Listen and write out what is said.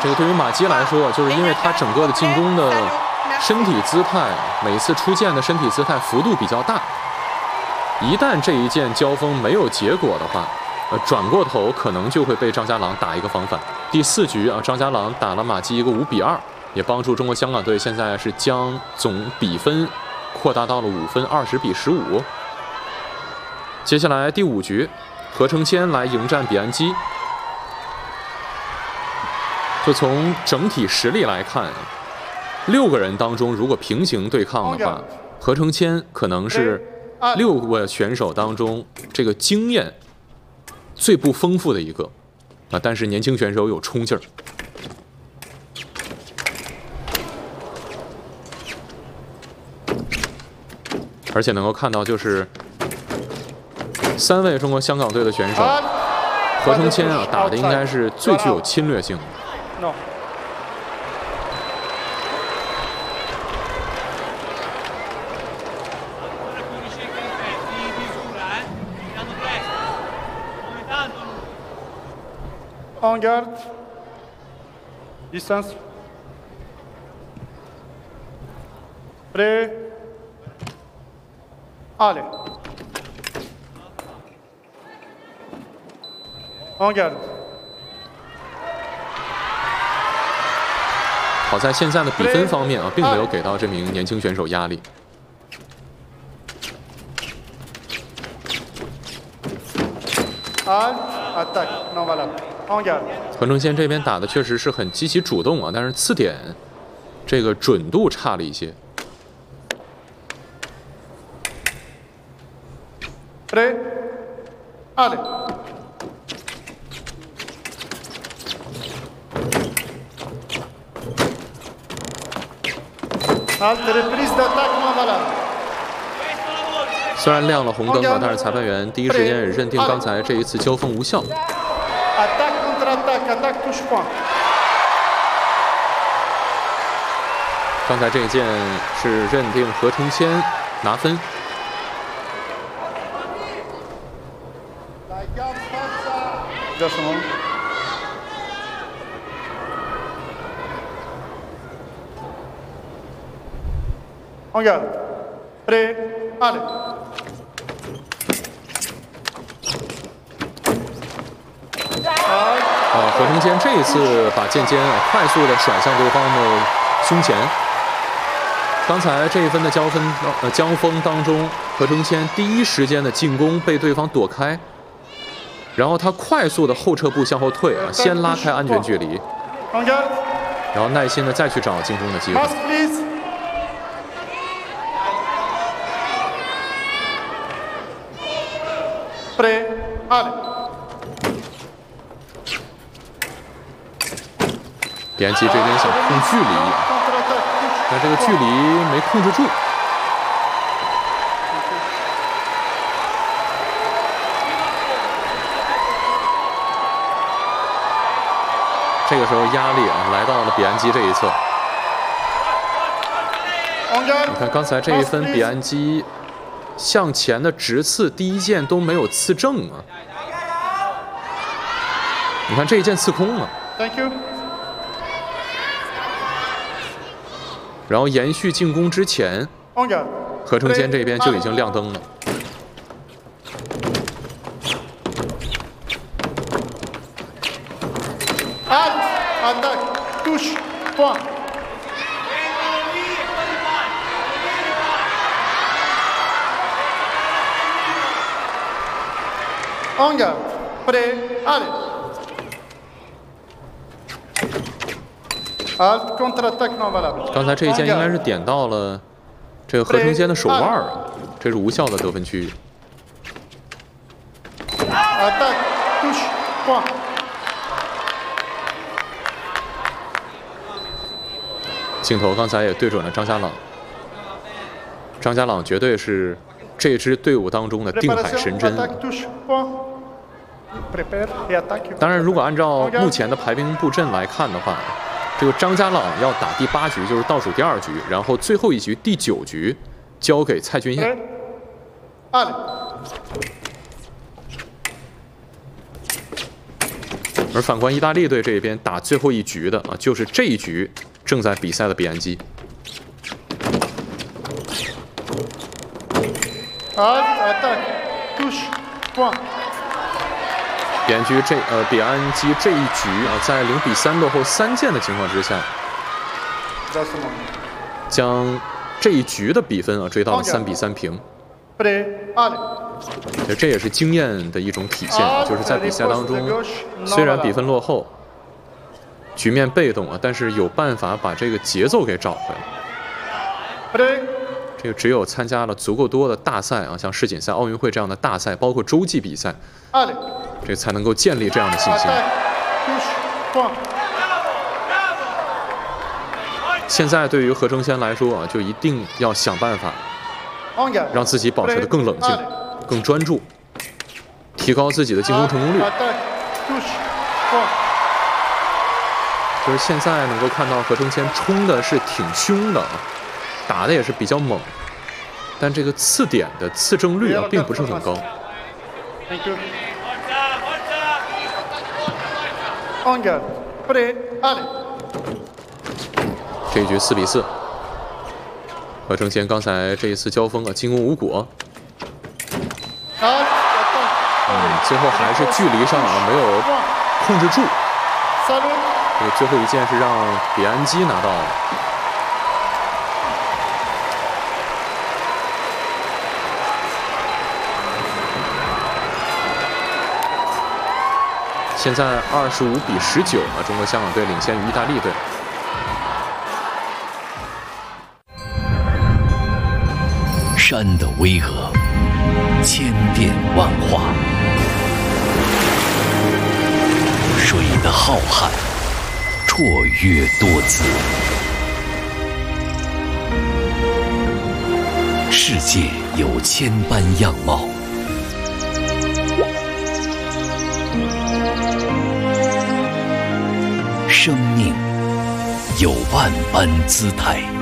这个对于马基来说，就是因为他整个的进攻的身体姿态，每次出剑的身体姿态幅度比较大，一旦这一剑交锋没有结果的话，转过头可能就会被张家朗打一个防反。第4局啊，张家朗打了马基一个5比2，也帮助中国香港队现在是将总比分扩大到了5分，20比15。接下来第5局，何承谦来迎战比安基。就从整体实力来看，6个人当中，如果平行对抗的话，何承谦可能是6位选手当中这个经验最不丰富的一个啊，但是年轻选手有冲劲儿。而且能够看到，就是3位中国香港队的选手，何承谦啊打的应该是最具有侵略性的。 No. En garde. Distance. Prêt. Allez. En garde. 好在现在的比分方面啊，并没有给到这名年轻选手压力。何承谦这边打的确实是很积极主动啊，但是刺点这个准度差了一些。虽然亮了红灯啊，但是裁判员第一时间也认定刚才这一次交锋无效。刚才这一剑是认定何承谦拿分。 En garde. Prêt. Allez. 何承谦这一次把剑尖啊快速的甩向对方的胸前。刚才这一分的交锋当中，何承谦第一时间的进攻被对方躲开，然后他快速的后撤步向后退啊，先拉开安全距离，然后耐心的再去找进攻的机会。 Prêt. Allez. 比安基这边想控距离，但这个距离没控制住。这个时候压力啊来到了比安基这一侧。你看刚才这一分，比安基向前的直刺第一剑都没有刺正啊！你看这一剑刺空了。 Thank you. 然后延续进攻之前，何承谦这边就已经亮灯了。 En garde. Prêt. Allez. Alt contre-attaque non valable. 刚才这一剑应该是点到了这个何承谦的手腕啊，这是无效的得分区域。 Attaque. Touche. Point. 镜头刚才也对准了张家朗，张家朗绝对是这支队伍当中的定海神针。当然，如果按照目前的排兵布阵来看的话，这个张家朗要打第8局，就是倒数第2局，然后最后一局第9局交给蔡俊彦。 而反观意大利队这边打最后一局的啊，就是这一局正在比赛的比安基。比安基这一局啊，在0-3落后3件的情况之下，将这一局的比分啊追到了3-3平。这也是经验的一种体现啊，就是在比赛当中，虽然比分落后，局面被动啊，但是有办法把这个节奏给找回来。这个只有参加了足够多的大赛啊，像世锦赛、奥运会这样的大赛，包括洲际比赛，这才能够建立这样的信心。现在对于何承先来说啊，就一定要想办法让自己保持得更冷静、更专注，提高自己的进攻成功率。就是现在能够看到何承先冲的是挺凶的啊，打的也是比较猛，但这个刺点的刺正率啊并不是很高。这一局4-4，何承先刚才这一次交锋啊进攻无果，最后还是距离上啊没有控制住。这个最后一件是让比安基拿到了。现在25-19啊，中国香港队领先于意大利队。 山的巍峨，千变万化；水的浩瀚，绰约多姿。世界有千般样貌，生命有万般姿态。